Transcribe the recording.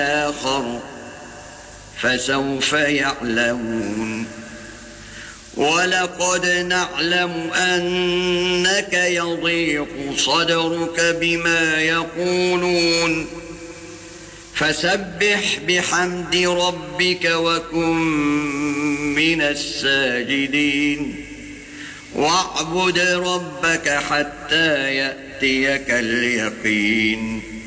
آخر فسوف يعلمون. ولقد نعلم أنك يضيق صدرك بما يقولون فسبح بحمد ربك وكن من الساجدين واعبد ربك حتى يأتيك اليقين.